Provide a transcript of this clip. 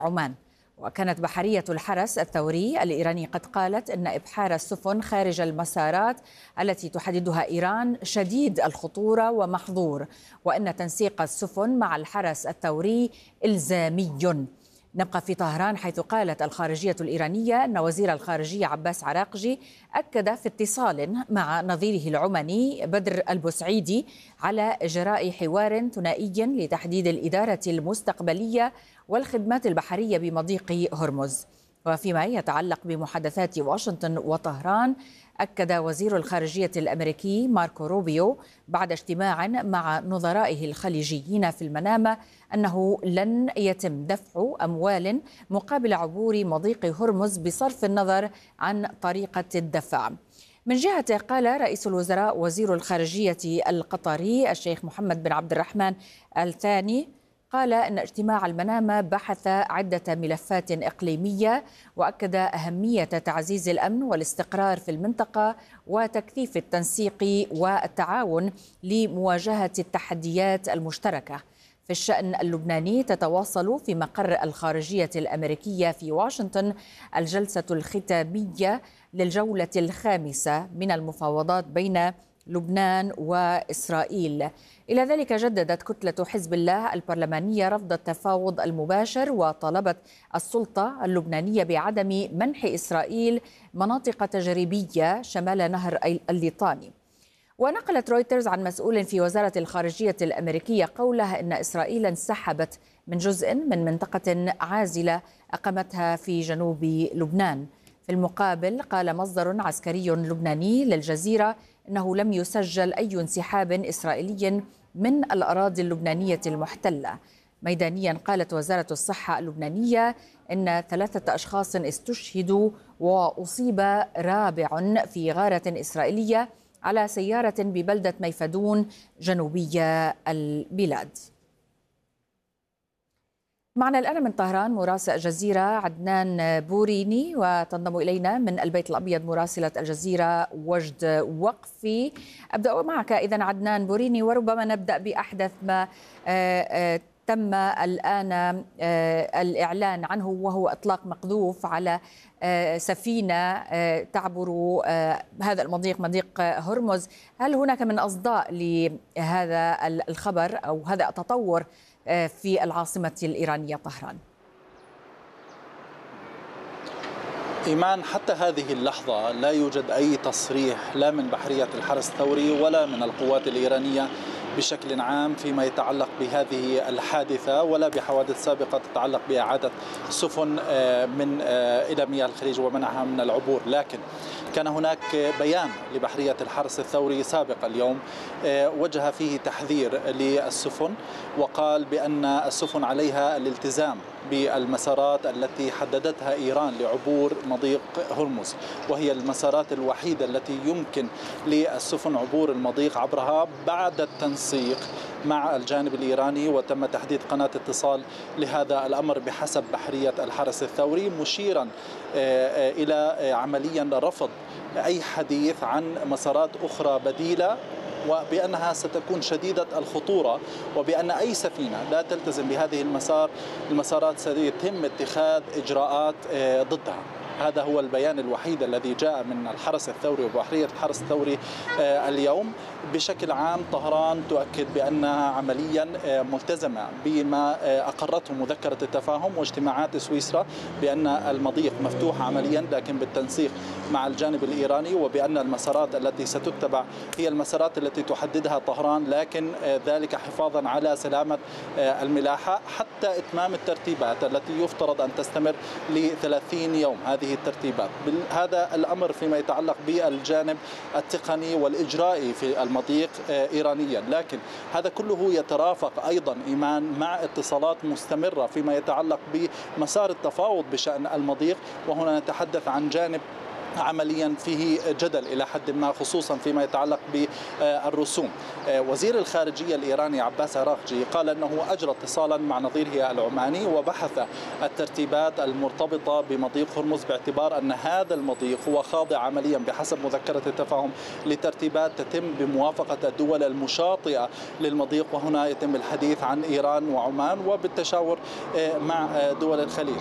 عمان. وكانت بحرية الحرس الثوري الإيراني قد قالت إن إبحار السفن خارج المسارات التي تحددها إيران شديد الخطورة ومحظور، وإن تنسيق السفن مع الحرس الثوري إلزامي. نبقى في طهران، حيث قالت الخارجية الإيرانية أن وزير الخارجية عباس عراقجي أكد في اتصال مع نظيره العماني بدر البوسعيدي على إجراء حوار ثنائي لتحديد الإدارة المستقبلية والخدمات البحرية بمضيق هرمز. وفيما يتعلق بمحادثات واشنطن وطهران، أكد وزير الخارجية الأمريكي ماركو روبيو بعد اجتماع مع نظرائه الخليجيين في المنامة أنه لن يتم دفع أموال مقابل عبور مضيق هرمز بصرف النظر عن طريقة الدفع. من جهته، قال رئيس الوزراء وزير الخارجية القطري الشيخ محمد بن عبد الرحمن الثاني قال إن اجتماع المنامة بحث عدة ملفات إقليمية، وأكد أهمية تعزيز الأمن والاستقرار في المنطقة وتكثيف التنسيق والتعاون لمواجهة التحديات المشتركة. في الشأن اللبناني، تتواصل في مقر الخارجية الأمريكية في واشنطن الجلسة الختامية للجولة الخامسة من المفاوضات بين لبنان وإسرائيل. إلى ذلك، جددت كتلة حزب الله البرلمانية رفض التفاوض المباشر، وطالبت السلطة اللبنانية بعدم منح إسرائيل مناطق تجريبية شمال نهر الليطاني. ونقلت رويترز عن مسؤول في وزارة الخارجية الأمريكية قوله إن إسرائيل انسحبت من جزء من منطقة عازلة أقامتها في جنوب لبنان. في المقابل، قال مصدر عسكري لبناني للجزيرة إنه لم يسجل أي انسحاب إسرائيلي من الأراضي اللبنانية المحتلة. ميدانيا، قالت وزارة الصحة اللبنانية إن 3 أشخاص استشهدوا وأصيب رابع في غارة إسرائيلية على سيارة ببلدة ميفدون جنوبية البلاد. معنا الآن من طهران مراسل الجزيرة عدنان بوريني، وتنضم إلينا من البيت الأبيض مراسلة الجزيرة وجد وقفي. أبدأ معك إذن عدنان بوريني، وربما نبدأ بأحدث ما تم الآن الإعلان عنه، وهو إطلاق مقذوف على سفينة تعبر هذا المضيق، مضيق هرمز. هل هناك من أصداء لهذا الخبر أو هذا التطور في العاصمة الإيرانية طهران؟ إيمان، حتى هذه اللحظة لا يوجد أي تصريح لا من بحرية الحرس الثوري ولا من القوات الإيرانية بشكل عام فيما يتعلق بهذه الحادثة، ولا بحوادث سابقة تتعلق بإعادة سفن من إلى مياه الخليج ومنعها من العبور. لكن كان هناك بيان لبحرية الحرس الثوري سابق اليوم وجه فيه تحذير للسفن، وقال بأن السفن عليها الالتزام بالمسارات التي حددتها إيران لعبور مضيق هرمز، وهي المسارات الوحيدة التي يمكن للسفن عبور المضيق عبرها بعد التنسيق مع الجانب الإيراني. وتم تحديد قناة اتصال لهذا الأمر بحسب بحرية الحرس الثوري، مشيرا إلى عمليا رفض أي حديث عن مسارات أخرى بديلة، وبأنها ستكون شديدة الخطورة، وبأن أي سفينة لا تلتزم بهذه المسارات سيتم اتخاذ إجراءات ضدها. هذا هو البيان الوحيد الذي جاء من الحرس الثوري وبحرية الحرس الثوري اليوم. بشكل عام طهران تؤكد بأنها عمليا ملتزمة بما أقرته مذكرة التفاهم واجتماعات سويسرا، بأن المضيق مفتوح عمليا لكن بالتنسيق مع الجانب الإيراني، وبأن المسارات التي ستتبع هي المسارات التي تحددها طهران، لكن ذلك حفاظا على سلامة الملاحة حتى إتمام الترتيبات التي يفترض أن تستمر ل30 يوم. هذه الترتيبات هذا الأمر فيما يتعلق بالجانب التقني والإجرائي في المضيق إيرانيا، لكن هذا كله يترافق أيضا إيمان مع اتصالات مستمرة فيما يتعلق بمسار التفاوض بشأن المضيق. وهنا نتحدث عن جانب عمليا فيه جدل إلى حد ما، خصوصا فيما يتعلق بالرسوم. وزير الخارجية الإيراني عباس عراقجي قال أنه أجرى اتصالا مع نظيره العماني وبحث الترتيبات المرتبطة بمضيق هرمز، باعتبار أن هذا المضيق هو خاضع عمليا بحسب مذكرة التفاهم لترتيبات تتم بموافقة الدول المشاطئة للمضيق، وهنا يتم الحديث عن إيران وعمان وبالتشاور مع دول الخليج.